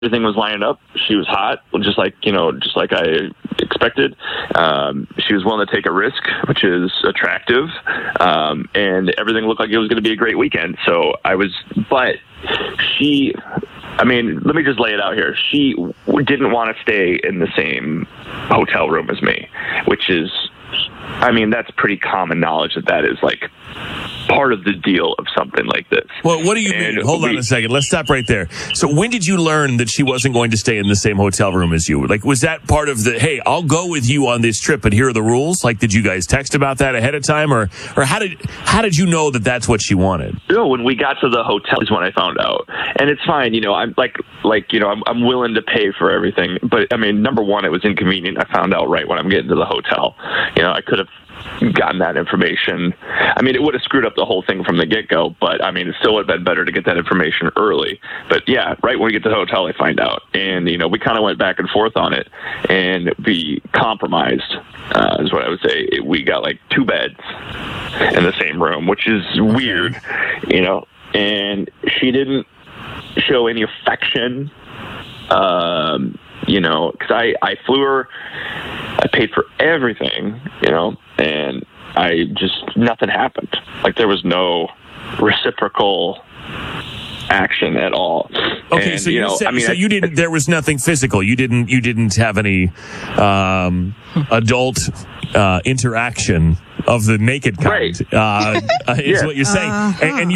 everything was lining up. She was hot, just like I expected. She was willing to take a risk, which is attractive. And everything looked like it was going to be a great weekend. So let me just lay it out here. She didn't want to stay in the same hotel room as me, which is, that's pretty common knowledge that is like part of the deal of something like this. Well, what do you mean? Hold on a second. Let's stop right there. So when did you learn that she wasn't going to stay in the same hotel room as you? Like, was that part of the, hey, I'll go with you on this trip, but here are the rules? Like, did you guys text about that ahead of time? Or how did you know that that's what she wanted? No, when we got to the hotel is when I found out. And it's fine, I'm I'm willing to pay for everything. But number one, it was inconvenient. I found out right when I'm getting to the hotel. I could have gotten that information. It would have screwed up the whole thing from the get-go, but it still would have been better to get that information early. But yeah, right when we get to the hotel, I find out. And, we kind of went back and forth on it, and we compromised, is what I would say. We got like 2 beds in the same room, which is weird, and she didn't show any affection, because I flew her, I paid for everything, and nothing happened. Like, there was no reciprocal action at all. Okay, and, so you didn't. There was nothing physical. You didn't have any adult interaction of the naked kind. Right. Is what you're saying. And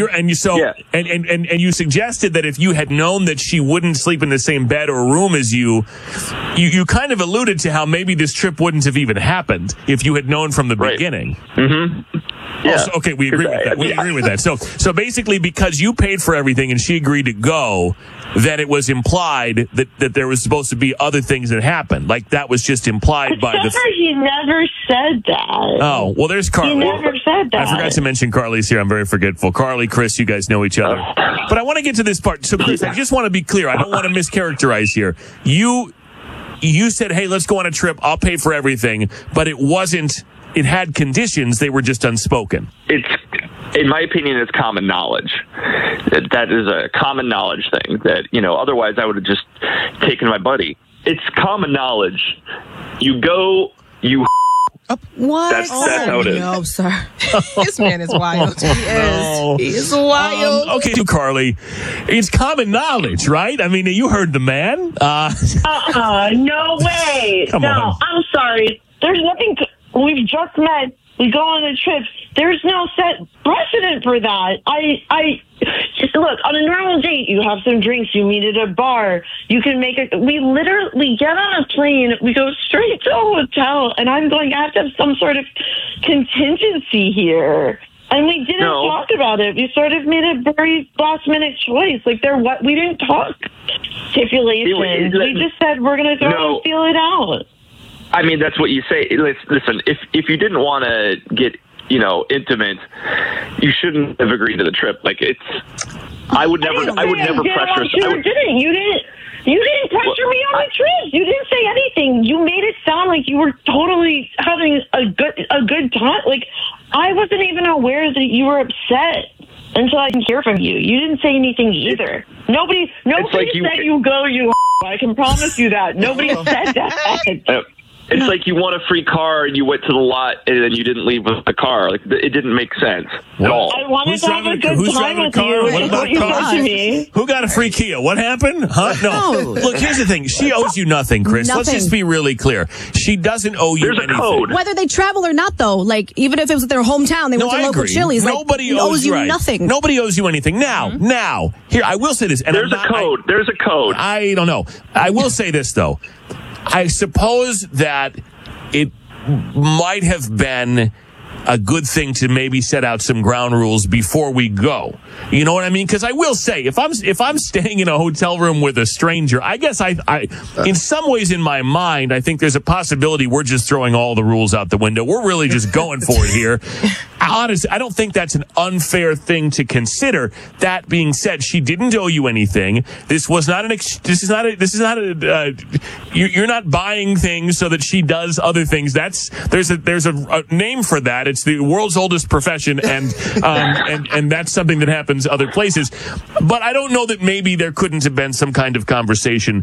you suggested that if you had known that she wouldn't sleep in the same bed or room as you kind of alluded to how maybe this trip wouldn't have even happened if you had known from the beginning. Mm-hmm. Yeah. Oh, so, okay, we agree with that. We agree with that. So basically, because you paid for everything and she agreed to go, then it was implied that there was supposed to be other things that happened. Like, that was just implied by the... He never said that. Oh, well, there's Carly. He never said that. I forgot to mention Carly's here. I'm very forgetful. Carly, Chris, you guys know each other. But I want to get to this part. So, Chris, I just want to be clear. I don't want to mischaracterize here. You said, hey, let's go on a trip. I'll pay for everything. But it wasn't... It had conditions. They were just unspoken. It's, in my opinion, it's common knowledge. That is a common knowledge thing that, otherwise I would have just taken my buddy. It's common knowledge. You go, you... What? That's how it is. No, sir. This man is wild. He is wild. Okay, Carly, it's common knowledge, right? You heard the man. No way. Come on. I'm sorry. There's nothing... We've just met. We go on a trip. There's no set precedent for that. Look, on a normal date, you have some drinks, you meet at a bar, you can we literally get on a plane, we go straight to a hotel, and I'm going, I have to have some sort of contingency here. And we didn't talk about it. We sort of made a very last-minute choice. Like, we didn't talk stipulations. We just said we're going to go and feel it out. That's what you say. Listen, if you didn't want to get, intimate, you shouldn't have agreed to the trip. Like, I would never pressure. You didn't pressure me on the trip. You didn't say anything. You made it sound like you were totally having a good time. Like, I wasn't even aware that you were upset until I didn't hear from you. You didn't say anything either. Nobody said you go, you. I can promise you that. Nobody said that. It's like you want a free car and you went to the lot and then you didn't leave with the car. Like, it didn't make sense at all. I wanted to have a good time with you. What about you said to me. Who got a free Kia? What happened? Huh? No. Look, here's the thing. She owes you nothing, Chris. Nothing. Let's just be really clear. She doesn't owe you anything. There's a code. Whether they travel or not, though, like, even if it was their hometown, they went to local Chili's. Nobody owes you nothing. Nobody owes you anything. Now, here, I will say this. And There's a code. There's a code. I don't know. I will say this, though. I suppose that it might have been a good thing to maybe set out some ground rules before we go. You know what I mean? Because I will say, if I'm staying in a hotel room with a stranger, I guess I in some ways in my mind, I think there's a possibility we're just throwing all the rules out the window. We're really just going for it here. honestly, I don't think that's an unfair thing to consider. That being said, she didn't owe you anything. This was not you're not buying things so that she does other things. There's a name for that. It's the world's oldest profession, and that's something that happens other places. But I don't know that maybe there couldn't have been some kind of conversation